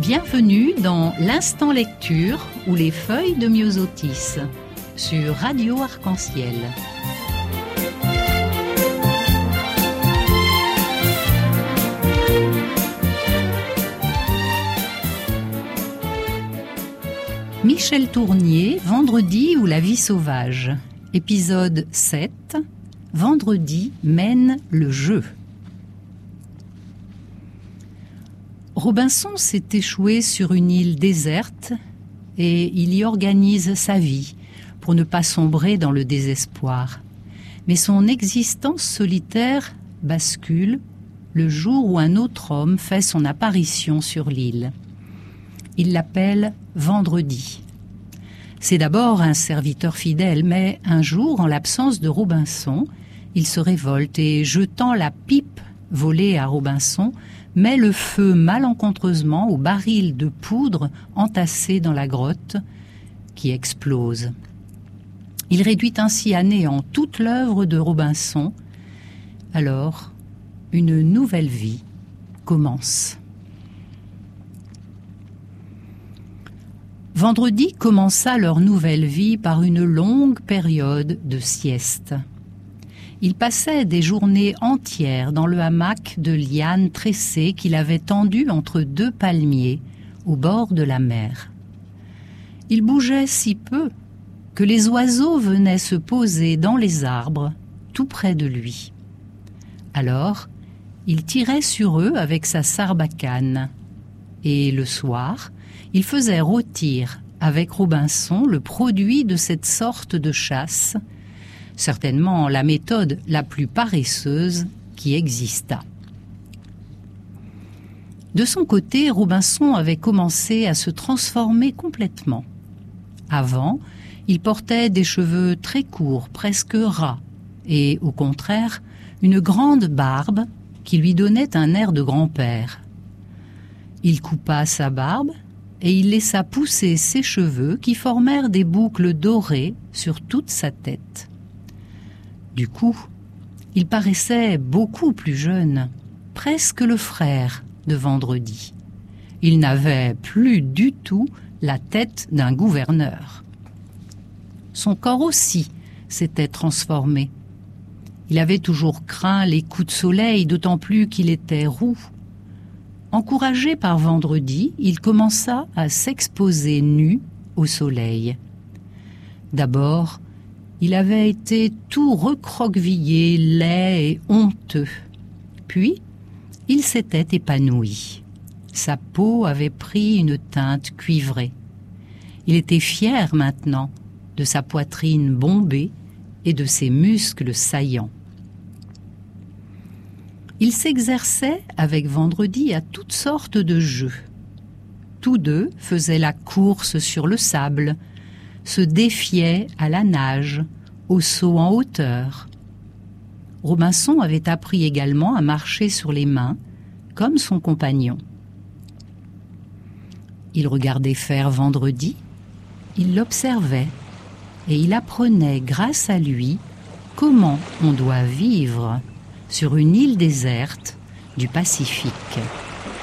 Bienvenue dans l'Instant Lecture ou les feuilles de Myosotis sur Radio Arc-en-Ciel. Michel Tournier, Vendredi ou la vie sauvage. Épisode 7. Vendredi mène le jeu. Robinson s'est échoué sur une île déserte et il y organise sa vie pour ne pas sombrer dans le désespoir. Mais son existence solitaire bascule le jour où un autre homme fait son apparition sur l'île. Il l'appelle Vendredi. C'est d'abord un serviteur fidèle, mais un jour, en l'absence de Robinson, il se révolte et, jetant la pipe volée à Robinson, met le feu malencontreusement au baril de poudre entassé dans la grotte, qui explose. Il réduit ainsi à néant toute l'œuvre de Robinson. Alors, une nouvelle vie commence. Vendredi commença leur nouvelle vie par une longue période de sieste. Il passait des journées entières dans le hamac de lianes tressées qu'il avait tendu entre deux palmiers au bord de la mer. Il bougeait si peu que les oiseaux venaient se poser dans les arbres tout près de lui. Alors, il tirait sur eux avec sa sarbacane et le soir, il faisait rôtir avec Robinson le produit de cette sorte de chasse, certainement la méthode la plus paresseuse qui existât. De son côté, Robinson avait commencé à se transformer complètement. Avant, il portait des cheveux très courts, presque ras, et au contraire, une grande barbe qui lui donnait un air de grand-père. Il coupa sa barbe et il laissa pousser ses cheveux qui formèrent des boucles dorées sur toute sa tête. Du coup, il paraissait beaucoup plus jeune, presque le frère de Vendredi. Il n'avait plus du tout la tête d'un gouverneur. Son corps aussi s'était transformé. Il avait toujours craint les coups de soleil, d'autant plus qu'il était roux. Encouragé par Vendredi, il commença à s'exposer nu au soleil. D'abord, il avait été tout recroquevillé, laid et honteux. Puis, il s'était épanoui. Sa peau avait pris une teinte cuivrée. Il était fier maintenant de sa poitrine bombée et de ses muscles saillants. Il s'exerçait avec Vendredi à toutes sortes de jeux. Tous deux faisaient la course sur le sable, se défiaient à la nage, au saut en hauteur. Robinson avait appris également à marcher sur les mains, comme son compagnon. Il regardait faire Vendredi, il l'observait, et il apprenait grâce à lui comment on doit vivre sur une île déserte du Pacifique.